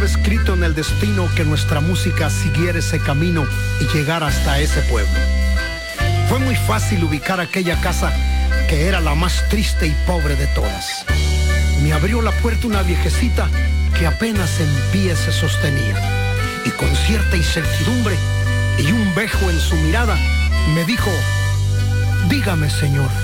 Escrito en el destino que nuestra música siguiera ese camino y llegara hasta ese pueblo. Fue muy fácil ubicar aquella casa que era la más triste y pobre de todas. Me abrió la puerta una viejecita que apenas en pie se sostenía y con cierta incertidumbre y un bejo en su mirada me dijo: dígame, señor,